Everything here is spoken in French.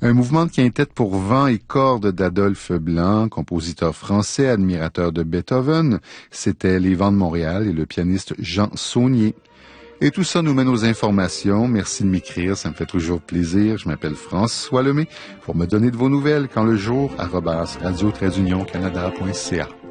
Un mouvement de quintette pour vent et cordes d'Adolphe Blanc, compositeur français, admirateur de Beethoven. C'était Les Vents de Montréal et le pianiste Jean Saunier. Et tout ça nous mène aux informations. Merci de m'écrire, ça me fait toujours plaisir. Je m'appelle François Lemay. Pour me donner de vos nouvelles, quand le jour, @radio-canada.ca.